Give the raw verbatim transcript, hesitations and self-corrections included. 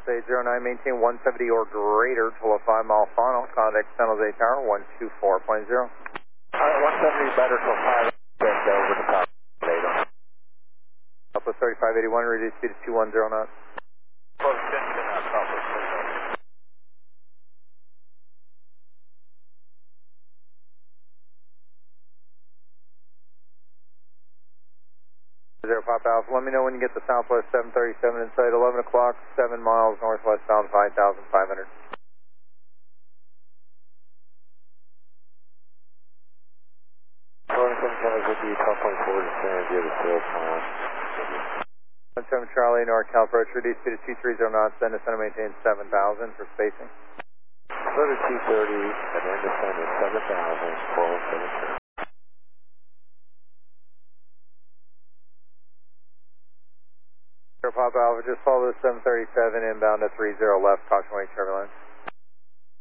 Delta eight zero nine, maintain one seventy or greater till a five mile final. Contact San Jose Tower one two four point zero. Alright, one seventy better till five, then over the top. Southwest thirty-five eighty-one, reduce speed to two one zero knots. Close ten, ten knots, Southwest thirty-five. Zero Pop Alpha, let me know when you get to Southwest seven thirty-seven inside eleven o'clock, seven miles northwest bound five thousand five hundred. twenty-seven Charlie fifty, twelve point four to San Diego zero miles. one seven Charlie, North Cal approach, reduce speed to two three zero knots, then descend and maintain seven thousand for spacing. Go to two thirty, and then descend to seven thousand, four oh seven two. Zero Pop Alpha, just follow the seven thirty-seven inbound to three zero left, caution wake turbulence.